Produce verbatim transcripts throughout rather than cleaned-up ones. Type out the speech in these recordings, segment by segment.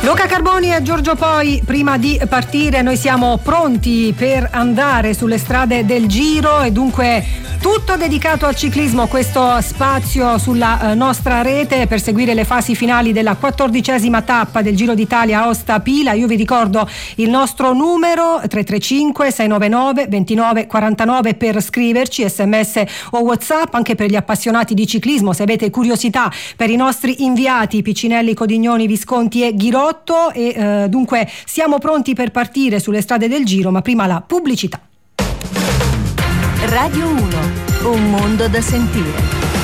Luca Carboni e Giorgio Poi, prima di partire noi siamo pronti per andare sulle strade del Giro e dunque tutto dedicato al ciclismo, questo spazio sulla eh, nostra rete per seguire le fasi finali della quattordicesima tappa del Giro d'Italia Aosta Pila. Io vi ricordo il nostro numero tre tre cinque sei nove nove due nove quattro nove per scriverci sms o WhatsApp, anche per gli appassionati di ciclismo se avete curiosità per i nostri inviati Piccinelli, Codignoni, Visconti e Ghirotto. E eh, dunque siamo pronti per partire sulle strade del Giro, ma prima la pubblicità. Radio uno, un mondo da sentire.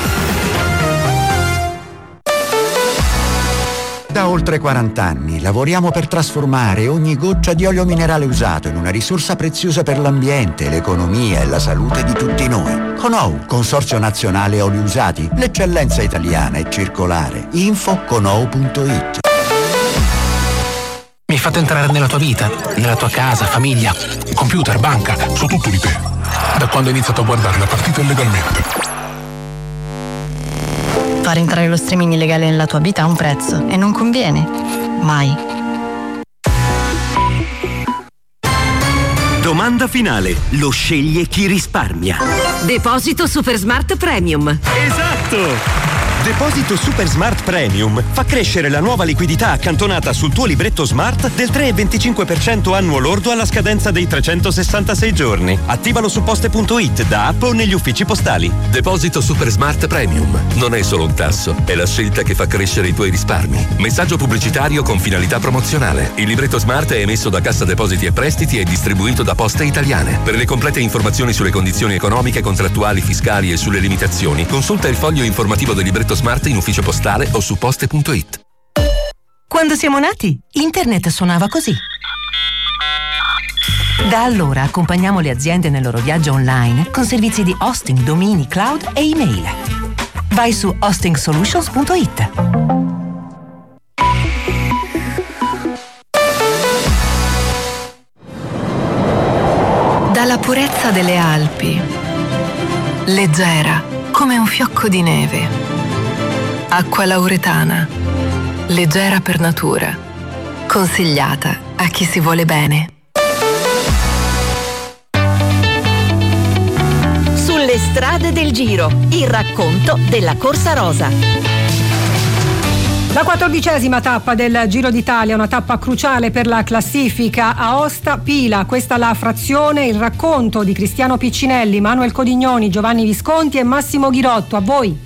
Da oltre quaranta anni lavoriamo per trasformare ogni goccia di olio minerale usato in una risorsa preziosa per l'ambiente, l'economia e la salute di tutti noi. Conou, Consorzio Nazionale Oli Usati, l'eccellenza italiana e circolare. Info conou punto it. Mi hai fatto entrare nella tua vita, nella tua casa, famiglia, computer, banca, so tutto di te. Da quando ho iniziato a guardare la partita illegalmente. Far entrare lo streaming illegale nella tua vita ha un prezzo e non conviene. Mai. Domanda finale. Lo sceglie chi risparmia. Deposito Super Smart Premium. Esatto! Deposito Super Smart Premium fa crescere la nuova liquidità accantonata sul tuo libretto Smart del tre virgola venticinque per cento annuo lordo alla scadenza dei trecentosessantasei giorni. Attivalo su poste punto it, da app o negli uffici postali. Deposito Super Smart Premium non è solo un tasso, è la scelta che fa crescere i tuoi risparmi. Messaggio pubblicitario con finalità promozionale. Il libretto Smart è emesso da Cassa Depositi e Prestiti e distribuito da Poste Italiane. Per le complete informazioni sulle condizioni economiche, contrattuali, fiscali e sulle limitazioni, consulta il foglio informativo del libretto Smart in ufficio postale o su poste punto it. Quando siamo nati, internet suonava così. Da allora accompagniamo le aziende nel loro viaggio online con servizi di hosting, domini, cloud e email. Vai su hosting solutions punto it. Dalla purezza delle Alpi, leggera come un fiocco di neve. Acqua lauretana, leggera per natura, consigliata a chi si vuole bene. Sulle strade del Giro, il racconto della Corsa Rosa. La quattordicesima tappa del Giro d'Italia, una tappa cruciale per la classifica. Aosta Pila, questa la frazione, il racconto di Cristiano Piccinelli, Manuel Codignoni, Giovanni Visconti e Massimo Ghirotto. A voi.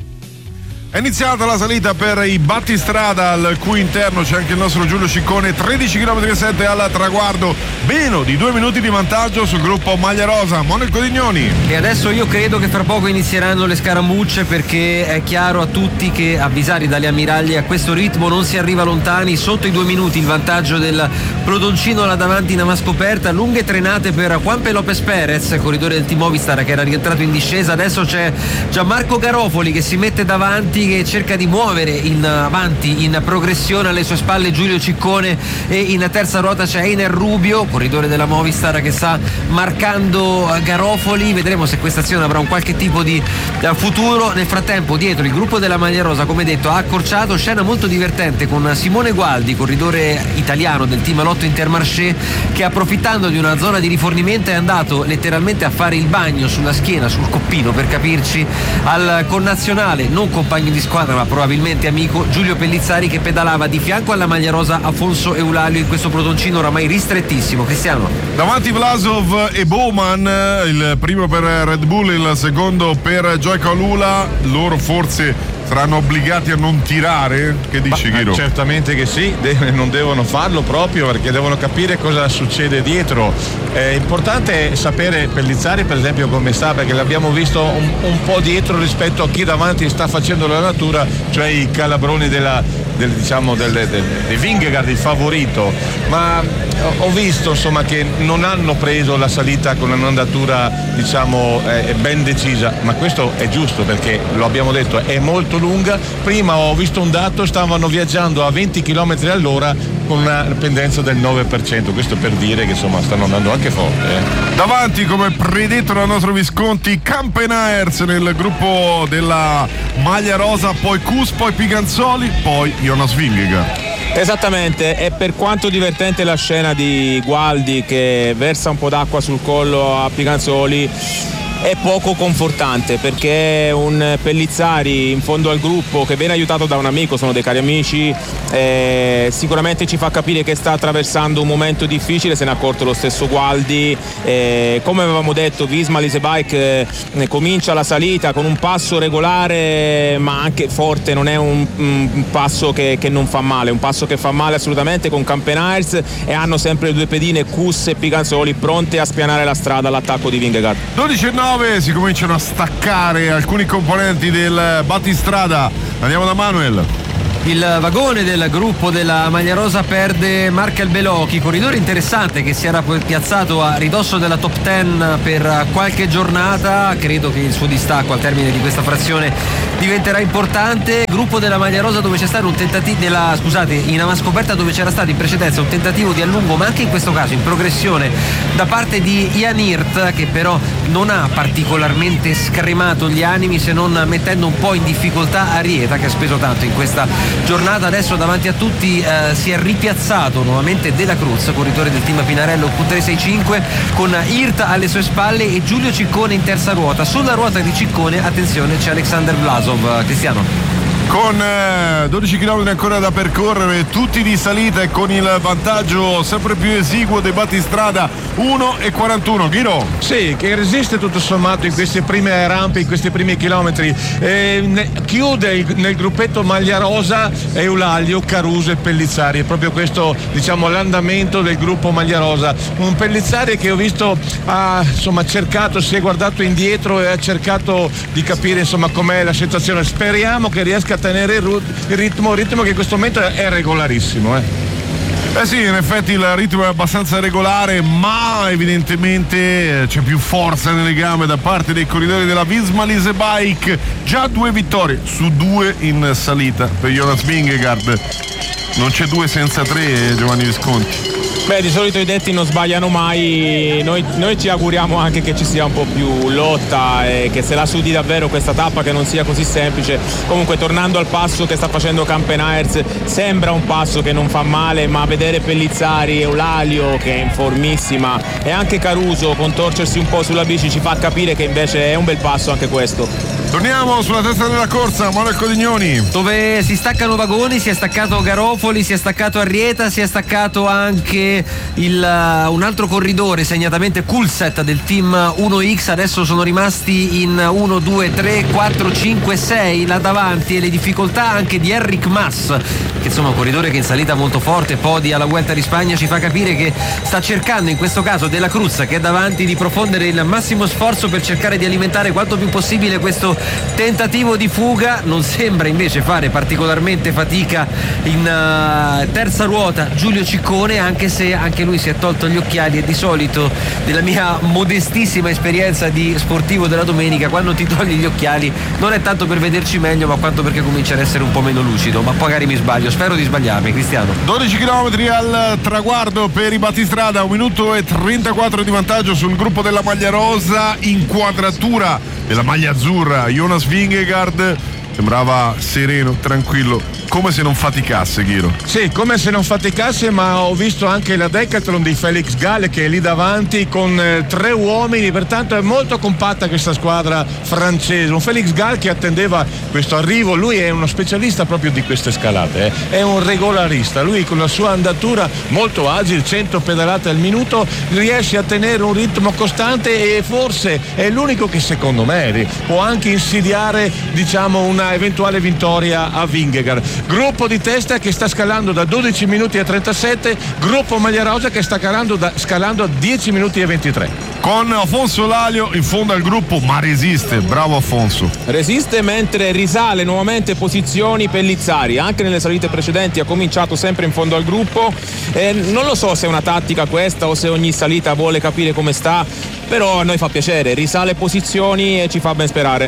È iniziata la salita per i battistrada, al cui interno c'è anche il nostro Giulio Ciccone, tredici chilometri e sette al traguardo, meno di due minuti di vantaggio sul gruppo Maglia Rosa. Manuel Codignoni. E adesso io credo che fra poco inizieranno le scaramucce, perché è chiaro a tutti che avvisati dalle ammiraglie a questo ritmo non si arriva lontani. Sotto i due minuti il vantaggio del Prodoncino là davanti in ama scoperta, lunghe trenate per Juanpe Lopez Perez, corridore del Team Movistar che era rientrato in discesa. Adesso c'è Gianmarco Garofoli che si mette davanti, che cerca di muovere in avanti in progressione. Alle sue spalle Giulio Ciccone e in terza ruota c'è Einer Rubio, corridore della Movistar, che sta marcando Garofoli. Vedremo se questa azione avrà un qualche tipo di futuro. Nel frattempo dietro il gruppo della Maglia Rosa, come detto, ha accorciato. Scena molto divertente con Simone Gualdi, corridore italiano del team Lotto Intermarché, che approfittando di una zona di rifornimento è andato letteralmente a fare il bagno sulla schiena, sul coppino per capirci, al connazionale, non compagno di squadra ma probabilmente amico, Giulio Pellizzari, che pedalava di fianco alla Maglia Rosa Afonso Eulalio in questo Prodoncino oramai ristrettissimo. Cristiano. Davanti Vlasov e Bowman, il primo per Red Bull, il secondo per Joyko Alula. Loro forse saranno obbligati a non tirare? Che dici, Ma, Ghiro? Certamente che sì, de- non devono farlo proprio perché devono capire cosa succede dietro. È importante sapere Pellizzari per esempio come sta, perché l'abbiamo visto un, un po' dietro rispetto a chi davanti sta facendo la natura, cioè i calabroni della, del, diciamo del, del, del Vingegaard, il favorito. Ma ho visto insomma che non hanno preso la salita con un'andatura diciamo eh, ben decisa, ma questo è giusto perché lo abbiamo detto, è molto lunga. Prima ho visto un dato, stavano viaggiando a venti chilometri all'ora con una pendenza del nove per cento, questo per dire che insomma stanno andando anche forte. Eh. Davanti, come predetto dal nostro Visconti, Campenaers nel gruppo della Maglia Rosa, poi Cus, poi Piganzoli, poi Jonas Vingegaard. Esattamente, e per quanto divertente la scena di Gualdi che versa un po' d'acqua sul collo a Picanzoli, è poco confortante, perché un Pellizzari in fondo al gruppo che viene aiutato da un amico, sono dei cari amici, eh, sicuramente ci fa capire che sta attraversando un momento difficile. Se ne è accorto lo stesso Gualdi, eh, come avevamo detto Visma Leasebike eh, comincia la salita con un passo regolare ma anche forte, non è un, un passo che, che non fa male, un passo che fa male assolutamente, con Campenaers, e hanno sempre le due pedine Kuss e Picanzoli pronte a spianare la strada all'attacco di Vingegaard. dodici e nove si cominciano a staccare alcuni componenti del battistrada. Andiamo da Manuel. Il vagone del gruppo della Maglia Rosa perde Markel Belocchi, corridore interessante che si era piazzato a ridosso della top dieci per qualche giornata. Credo che il suo distacco al termine di questa frazione diventerà importante. Gruppo della Maglia Rosa dove c'è stato un tentativo della, scusate, in avanscoperta dove c'era stato in precedenza un tentativo di allungo, ma anche in questo caso in progressione da parte di Ian Hirt, che però non ha particolarmente scremato gli animi, se non mettendo un po' in difficoltà Arrieta, che ha speso tanto in questa giornata. Adesso davanti a tutti eh, si è ripiazzato nuovamente De La Cruz, corridore del team Pinarello Q tre sei cinque, con Hirt alle sue spalle e Giulio Ciccone in terza ruota. Sulla ruota di Ciccone, attenzione, c'è Alexander Vlasov. Cristiano. Con eh, dodici chilometri ancora da percorrere, tutti di salita e con il vantaggio sempre più esiguo dei battistrada, uno e quarantuno. Ghiro? Sì, che resiste tutto sommato in queste prime rampe, in questi primi chilometri. Eh, ne, chiude il, nel gruppetto Maglia Rosa Eulaglio, Caruso e Pellizzari. È proprio questo, diciamo, l'andamento del gruppo Maglia Rosa. Un Pellizzari che ho visto ha insomma cercato, si è guardato indietro e ha cercato di capire insomma com'è la situazione. Speriamo che riesca a tenere il ritmo, il ritmo che in questo momento è regolarissimo. Eh. Eh sì, in effetti il ritmo è abbastanza regolare, ma evidentemente c'è più forza nelle gambe da parte dei corridori della Visma Leasebike. Già due vittorie su due in salita per Jonas Vingegaard. Non c'è due senza tre, Giovanni Visconti. Beh, di solito i detti non sbagliano mai, noi, noi ci auguriamo anche che ci sia un po' più lotta e che se la sudi davvero questa tappa, che non sia così semplice. Comunque, tornando al passo che sta facendo Campenaers, sembra un passo che non fa male, ma vedere Pellizzari, Eulalio che è in formissima e anche Caruso contorcersi un po' sulla bici ci fa capire che invece è un bel passo anche questo. Torniamo sulla testa della corsa, Manuel Codignoni. Dove si staccano vagoni, si è staccato Garofoli, si è staccato Arrieta, si è staccato anche il, uh, un altro corridore, segnatamente Kulset del team uno X. Adesso sono rimasti in uno, due, tre, quattro, cinque, sei là davanti, e le difficoltà anche di Enric Mas, che insomma è un corridore che in salita molto forte, podi alla Vuelta di Spagna, ci fa capire che sta cercando in questo caso De La Cruz, che è davanti, di profondere il massimo sforzo per cercare di alimentare quanto più possibile questo tentativo di fuga. Non sembra invece fare particolarmente fatica in uh, terza ruota Giulio Ciccone, anche se anche lui si è tolto gli occhiali, e di solito, nella mia modestissima esperienza di sportivo della domenica, quando ti togli gli occhiali non è tanto per vederci meglio, ma quanto perché comincia ad essere un po' meno lucido. Ma magari mi sbaglio, spero di sbagliarmi. Cristiano. dodici chilometri al traguardo per i battistrada, un minuto e trentaquattro di vantaggio sul gruppo della Maglia Rosa, inquadratura della maglia azzurra. Jonas Vingegaard sembrava sereno, tranquillo, come se non faticasse, Ghiro. Sì, come se non faticasse, ma ho visto anche la Decathlon di Felix Gall che è lì davanti con eh, tre uomini, pertanto è molto compatta questa squadra francese. Un Felix Gall che attendeva questo arrivo, lui è uno specialista proprio di queste scalate, eh. È un regolarista, lui con la sua andatura molto agile, cento pedalate al minuto, riesce a tenere un ritmo costante, e forse è l'unico che secondo me può anche insidiare, diciamo, una eventuale vittoria a Vingegaard. Gruppo di testa che sta scalando da dodici minuti e trentasette, gruppo Maglia Rosa che sta scalando, da, scalando a dieci minuti e ventitré. Con Afonso Lalio in fondo al gruppo, ma resiste, bravo Afonso. Resiste mentre risale nuovamente posizioni Pellizzari, anche nelle salite precedenti ha cominciato sempre in fondo al gruppo. Eh, non lo so se è una tattica questa o se ogni salita vuole capire come sta, però a noi fa piacere, risale posizioni e ci fa ben sperare.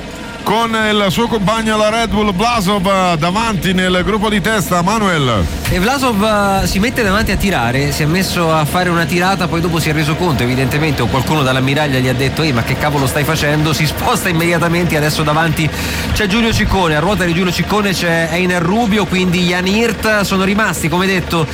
con il suo compagno la Red Bull Vlasov davanti nel gruppo di testa. Manuel. E Vlasov si mette davanti a tirare, si è messo a fare una tirata, poi dopo si è reso conto evidentemente, o qualcuno dall'ammiraglia gli ha detto ehi ma che cavolo stai facendo, si sposta immediatamente. Adesso davanti c'è Giulio Ciccone, a ruota di Giulio Ciccone c'è Einer Rubio, quindi Jan Hirt. Sono rimasti come detto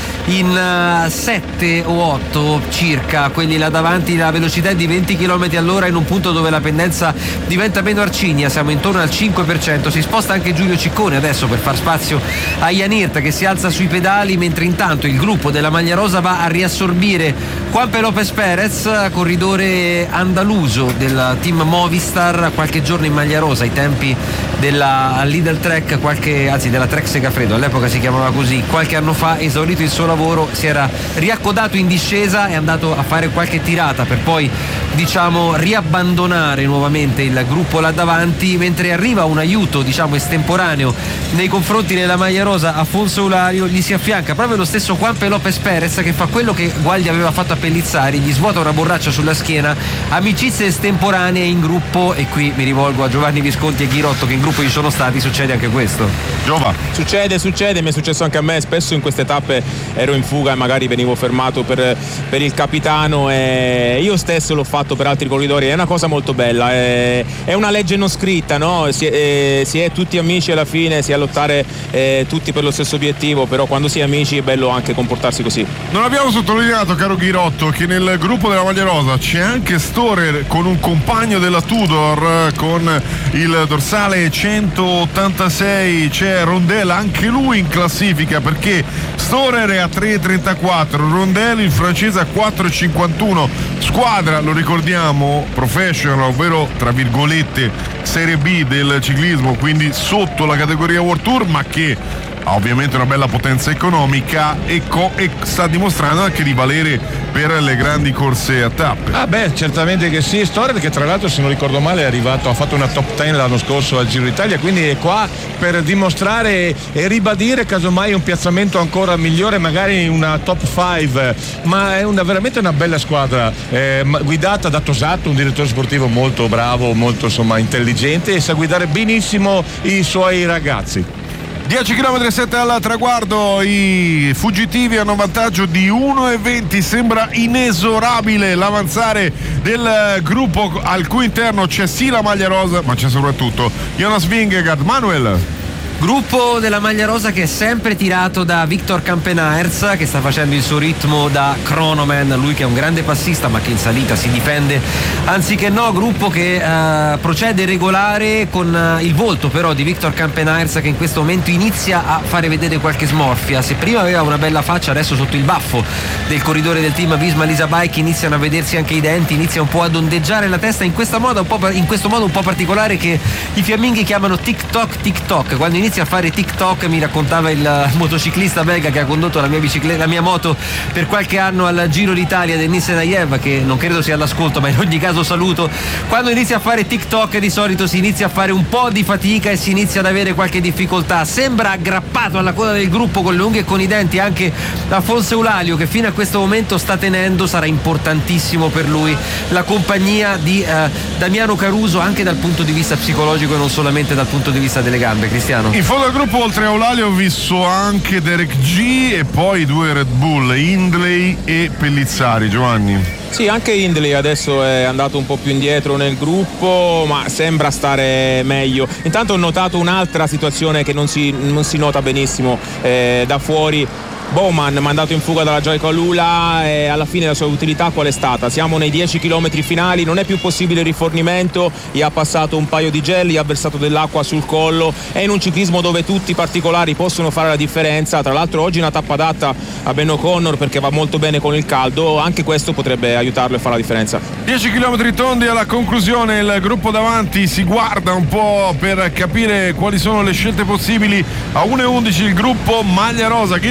in sette o otto circa quelli là davanti, la velocità è di venti chilometri all'ora in un punto dove la pendenza diventa meno arcigna, siamo intorno al cinque per cento. Si sposta anche Giulio Ciccone adesso per far spazio a Jan Hirt che si alza sui pedali, mentre intanto il gruppo della maglia rosa va a riassorbire Juanpe Lopez Perez, corridore andaluso del team Movistar, qualche giorno in maglia rosa ai tempi della Lidl Trek, qualche, anzi della Trek Segafredo, all'epoca si chiamava così. Qualche anno fa, esaurito il suo lavoro, si era riaccodato in discesa e è andato a fare qualche tirata per poi diciamo riabbandonare nuovamente il gruppo là davanti, mentre arriva un aiuto diciamo estemporaneo nei confronti della maglia rosa. Afonso Eulario gli si affianca proprio lo stesso Juanpe Lopez Perez che fa quello che Gualdi aveva fatto a Pellizzari, gli svuota una borraccia sulla schiena. Amicizie estemporanee in gruppo, e qui mi rivolgo a Giovanni Visconti e Ghirotto che in gruppo ci sono stati. Succede anche questo? Giova. Succede, succede, mi è successo anche a me. Spesso in queste tappe ero in fuga e magari venivo fermato per, per il capitano, e io stesso l'ho fatto per altri corridori. È una cosa molto bella, è, è una legge non scritta, no? Si è, eh, si è tutti amici alla fine, si è a lottare eh, tutti per lo stesso obiettivo, però quando si è amici è bello anche comportarsi così. Non abbiamo sottolineato, caro Ghirotto, che nel gruppo della maglia rosa c'è anche Storer con un compagno della Tudor con il dorsale centottantasei, c'è Rondel, anche lui in classifica perché Storer è a tre e trentaquattro, Rondel il francese a quattro e cinquantuno. Squadra, lo ricordiamo, professional, ovvero tra virgolette Serie B del ciclismo, quindi sotto la categoria World Tour, ma che ha ovviamente una bella potenza economica e, co- e sta dimostrando anche di valere per le grandi corse a tappe. Ah beh, certamente che sì. Storer che tra l'altro, se non ricordo male, è arrivato, ha fatto una top dieci l'anno scorso al Giro d'Italia, quindi è qua per dimostrare e ribadire casomai un piazzamento ancora migliore, magari una top cinque, ma è una, veramente una bella squadra eh, guidata da Tosato, un direttore sportivo molto bravo, molto insomma intelligente, e sa guidare benissimo i suoi ragazzi. dieci chilometri e sette al traguardo, i fuggitivi hanno un vantaggio di uno e venti, sembra inesorabile l'avanzare del gruppo al cui interno c'è sì la maglia rosa, ma c'è soprattutto Jonas Vingegaard. Manuel. Gruppo della maglia rosa che è sempre tirato da Victor Campenaerts, che sta facendo il suo ritmo da Chronoman, lui che è un grande passista ma che in salita si difende anziché no. Gruppo che uh, procede regolare con uh, il volto però di Victor Campenaerts, che in questo momento inizia a fare vedere qualche smorfia. Se prima aveva una bella faccia, adesso sotto il baffo del corridore del team Visma Lease Bike iniziano a vedersi anche i denti, inizia un po' ad ondeggiare la testa in, questa moda un po', in questo modo un po' particolare che i fiamminghi chiamano tic-toc tic-toc. Quando inizia a fare TikTok, mi raccontava il motociclista belga che ha condotto la mia bicicletta, la mia moto per qualche anno al Giro d'Italia, Denis Senayev, che non credo sia all'ascolto ma in ogni caso saluto. Quando inizia a fare TikTok di solito si inizia a fare un po' di fatica e si inizia ad avere qualche difficoltà. Sembra aggrappato alla coda del gruppo con le unghie e con i denti anche Afonso Eulario, che fino a questo momento sta tenendo. Sarà importantissimo per lui la compagnia di eh, Damiano Caruso anche dal punto di vista psicologico e non solamente dal punto di vista delle gambe. Cristiano. In fondo al gruppo oltre a Eulario ho visto anche Derek G e poi due Red Bull, Hindley e Pellizzari. Giovanni. Sì, anche Hindley adesso è andato un po' più indietro nel gruppo, ma sembra stare meglio. Intanto ho notato un'altra situazione che non si, non si nota benissimo eh, da fuori. Bowman mandato in fuga dalla Joyco Alula, e alla fine la sua utilità qual è stata? Siamo nei dieci chilometri finali, non è più possibile il rifornimento, gli ha passato un paio di gel, gli ha versato dell'acqua sul collo. È in un ciclismo dove tutti i particolari possono fare la differenza. Tra l'altro oggi una tappa adatta a Ben O'Connor perché va molto bene con il caldo, anche questo potrebbe aiutarlo e fare la differenza. dieci chilometri tondi alla conclusione, il gruppo davanti si guarda un po' per capire quali sono le scelte possibili. A uno e undici il gruppo maglia rosa. Ghiro.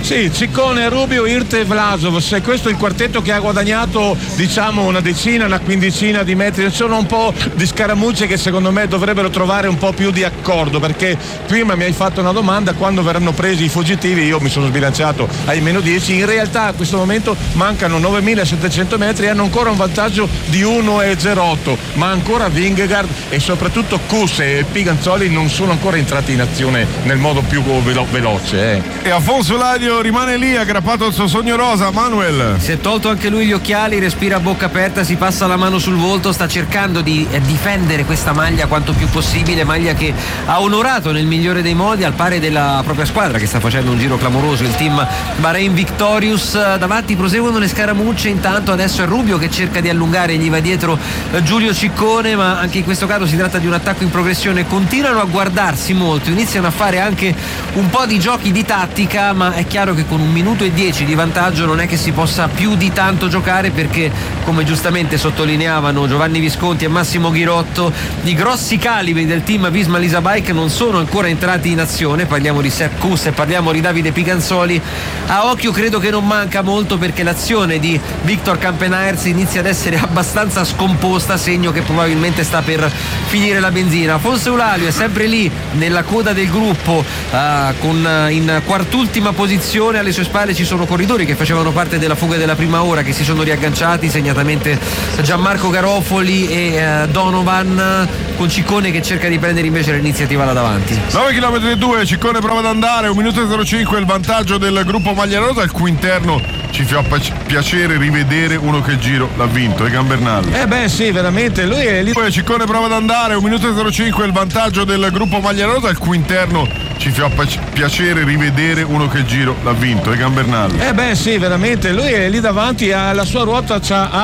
Sì, Ciccone, Rubio, Irte e Vlasov, se questo è il quartetto che ha guadagnato diciamo una decina, una quindicina di metri, sono un po' di scaramucce che secondo me dovrebbero trovare un po' più di accordo, perché prima mi hai fatto una domanda, quando verranno presi i fuggitivi io mi sono sbilanciato ai meno dieci, in realtà a questo momento mancano novemilasettecento metri e hanno ancora un vantaggio di uno e zero otto, ma ancora Vingegaard e soprattutto Kusse e Piganzoli non sono ancora entrati in azione nel modo più velo- veloce. Eh. E Afonso Ladio rimane lì aggrappato al suo sogno rosa. Manuel si è tolto anche lui gli occhiali, respira a bocca aperta, si passa la mano sul volto, sta cercando di eh, difendere questa maglia quanto più possibile, maglia che ha onorato nel migliore dei modi al pari della propria squadra che sta facendo un giro clamoroso, il team Bahrain Victorious. Davanti proseguono le scaramucce, intanto adesso è Rubio che cerca di allungare, gli va dietro eh, Giulio Ciccone, ma anche in questo caso si tratta di un attacco in progressione, continuano a guardarsi molto, iniziano a fare anche un po' di giochi di tattica, ma è chiaro che con un minuto e dieci di vantaggio non è che si possa più di tanto giocare, perché come giustamente sottolineavano Giovanni Visconti e Massimo Ghirotto, i grossi calibri del team Visma Lease Bike non sono ancora entrati in azione, parliamo di Sepp Kuss e parliamo di Davide Piganzoli. A occhio credo che non manca molto, perché l'azione di Victor Campenaerts inizia ad essere abbastanza scomposta, segno che probabilmente sta per finire la benzina. Afonso Eulalio è sempre lì nella coda del gruppo, uh, con uh, in quart'ultima posizione, alle sue spalle ci sono corridori che facevano parte della fuga della prima ora che si sono riagganciati, segnatamente Gianmarco Garofoli e uh, Donovan, con Ciccone che cerca di prendere invece l'iniziativa là davanti. nove chilometri e due, Ciccone prova ad andare, un minuto e zero cinque il vantaggio del gruppo Maglia Rosa, al cui interno ci fa piacere rivedere uno che il giro l'ha vinto, e Gambernal. Eh beh sì, veramente, lui è lì. Ciccone prova ad andare, un minuto e zero cinque il vantaggio del gruppo Maglia Rosa, al cui interno ci fa piacere rivedere uno che il giro l'ha vinto, e Gambernal. Eh beh sì, veramente, lui è lì davanti, alla sua ruota c'ha